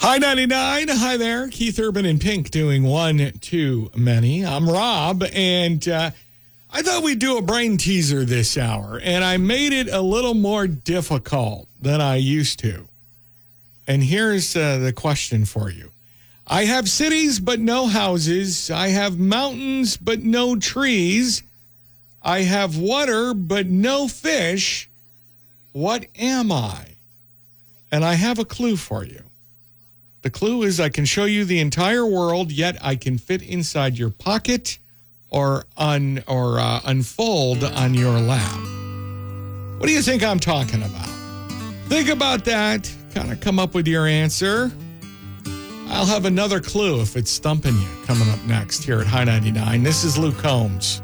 Hi, 99. Hi there. Keith Urban and Pink doing One Too Many. I'm Rob, and I thought we'd do a brain teaser this hour, and I made it a little more difficult than I used to. And here's the question for you. I have cities but no houses. I have mountains but no trees. I have water but no fish. What am I? And I have a clue for you. The clue is I can show you the entire world, yet I can fit inside your pocket or unfold on your lap. What do you think I'm talking about? Think about that. Kind of come up with your answer. I'll have another clue if it's stumping you coming up next here at High 99. This is Luke Combs.